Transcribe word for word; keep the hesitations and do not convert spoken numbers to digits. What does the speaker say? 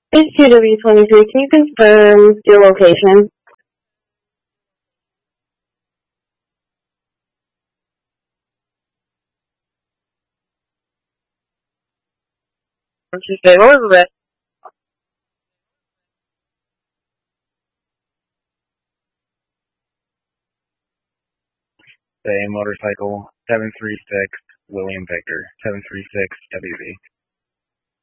It's Q W twenty-three. Can you confirm your location? What you say? What was it? Say motorcycle seven three six William Victor seven three six W V.